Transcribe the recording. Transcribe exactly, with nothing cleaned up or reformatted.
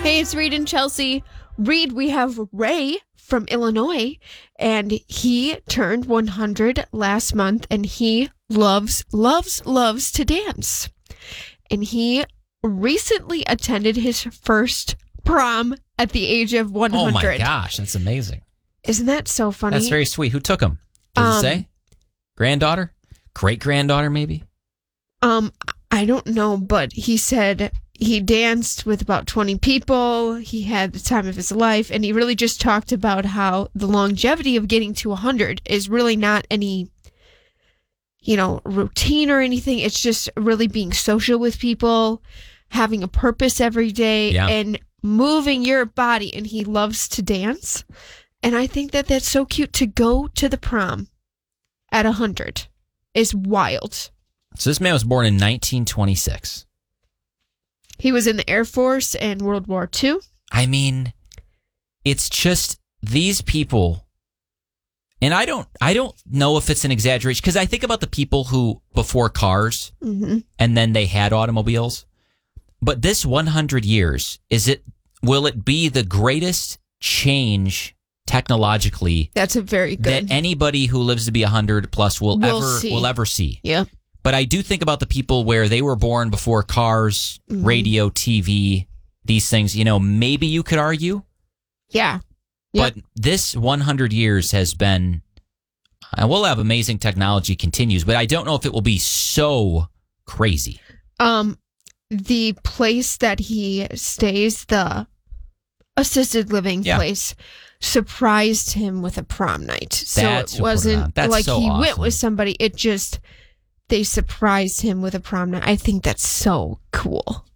Hey, it's Reed and Chelsea. Reed, we have Ray from Illinois, and he turned one hundred last month, and he loves, loves, loves to dance. And he recently attended his first prom at the age of one hundred. Oh my gosh, that's amazing. Isn't that so funny? That's very sweet. Who took him? Does Um, it say? Granddaughter? Great-granddaughter, maybe? Um, I don't know, but he said he danced with about twenty people. He had the time of his life, and he really just talked about how the longevity of getting to one hundred is really not any, you know, routine or anything. It's just really being social with people, having a purpose every day, Yeah. and moving your body. And he loves to dance. And I think that that's so cute. To go to the prom at one hundred is wild. So this man was born in nineteen twenty-six. He was in the Air Force in World War Two. I mean, it's just these people, and I don't, I don't know if it's an exaggeration, because I think about the people who before cars, Mm-hmm. and then they had automobiles. But this one hundred years, is it? Will it be the greatest change technologically That's a very good. that anybody who lives to be one hundred plus will We'll ever see. will ever see? Yeah. But I do think about the people where they were born before cars, Mhm. radio, T V, these things. You know, maybe you could argue, Yeah. Yep. but this one hundred years has been, and we'll have amazing technology continues, but I don't know if it will be so crazy. Um, the place that he stays, the assisted living Yeah. place, surprised him with a prom night. So That's it who put it on. wasn't That's like so he went awesome. with somebody. It just, they surprised him with a prom night. I think that's so cool.